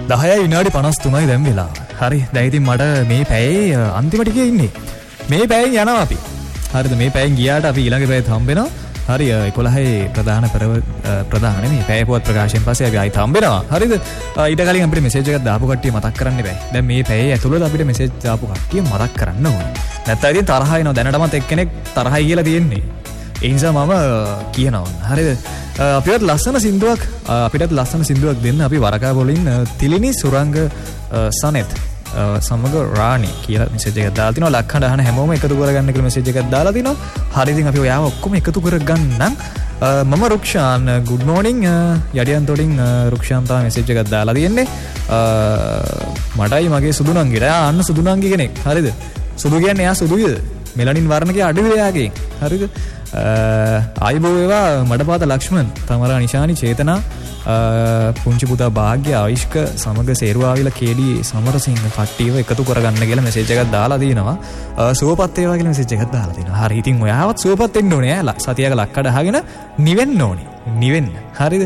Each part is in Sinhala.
10යි විනාඩි 53යි දැන් වෙලා. හරි. දැන් ඉතින් මට මේ පැයේ අන්තිමට ගියේ ඉන්නේ. මේ පැයෙන් යනවා අපි. හරිද? මේ පැයෙන් ගියාට අපි ඊළඟ පැයට හම්බ වෙනවා. හරි 11යි ප්‍රධාන මේ පැය පුවත් ප්‍රකාශයෙන් පස්සේ අපි ආයි හම්බ වෙනවා. හරිද? ඊට කලින් අපිට මෙසේජ් එකක් දාපු කට්ටිය මතක් කරන්න බෑ. දැන් මේ පැයේ ඇතුළත අපිට මෙසේජ් දාපු කට්ටිය මතක් කරන්න ඕනේ. නැත්නම් ඉතින් තරහ එනවා. දැනටමත් එක්කෙනෙක් තරහයි කියලා තියෙන්නේ. ඒ නිසා මම කියනවා. හරිද? අපිට ලස්සන සින්දුවක් දෙන්න අපි වරකා වලින් තිලිනි සුරංග සනෙත් සමග රාණි කියලා මෙසේජ් එකක් දාලා තිනවා. ලක්හඬ අහන හැමෝම එකතු කරගන්න කියලා මෙසේජ් එකක් දාලා තිනවා. හරි ඉතින් අපි ඔයාව ඔක්කොම එකතු කරගන්නම්. මම රුක්ෂාන් good morning යටියන් තොටින් රුක්ෂාන් තමයි මෙසේජ් එකක් දාලා තියෙන්නේ. මටයි මගේ සුදු නංගිට. අන්න සුදු නංගි කෙනෙක්. හරිද? සුදු කියන්නේ එයා සුදුයිද? මෙලනින් වර්ණකේ අඩුවේ එයාගෙන්. හරිද? ආයිබෝ වේවා මඩපාත ලක්ෂ්මන් තමරා නිශානි චේතනා පුංචි පුතා භාග්‍ය ආයිෂ්ක සමග සේරුවාවිල කේඩී සමරසිංහ කට්ටියව එකතු කරගන්න කියලා මෙසේජ් එකක් දාලා දිනවා. සුවපත් වේවා කියලා මෙසේජ් එකක් දාලා දිනවා. හරි ඉතින් ඔයාවත් සුවපත් වෙන්න ඕනේ ඈ. සතියක ලක්කඩ අහගෙන නිවෙන්න ඕනේ. නිවෙන්න. හරිද?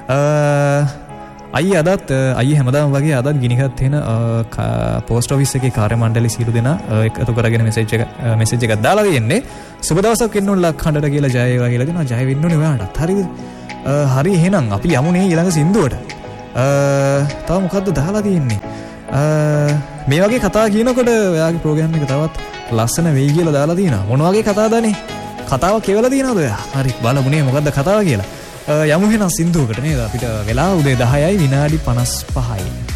අයිය හැමදාම වගේ අදත් ගිනිගත් වෙන පෝස්ට් ඔෆිස් එකේ කාර්ය මණ්ඩලය සියලු දෙනා එකතු කරගෙන මෙසේජ් එකක් දාලා තියෙන්නේ. සුබ දවසක් වෙන්න ඕන ලක්හඬට කියලා ජය වේවා කියලා දෙනවා. ජය වෙන්න ඕනේ ඔයාලටත්. හරිද? හරි එහෙනම් අපි යමුනේ ඊළඟ සින්දුවට. තව මොකද්ද දාලා තියෙන්නේ? මේ වගේ කතා කියනකොට ඔයාගේ ප්‍රෝග්‍රෑම් එක තවත් ලස්සන වෙයි කියලා දාලා තියෙනවා. මොන වගේ කතාවදනේ? කතාව කියවලා තියෙනවද ඔයා? හරි බලමුනේ මොකද්ද කතාව කියලා. යමු එහෙනම් සින්දුවකට නේද? අපිට වෙලා උදේ 10යි විනාඩි 55යි.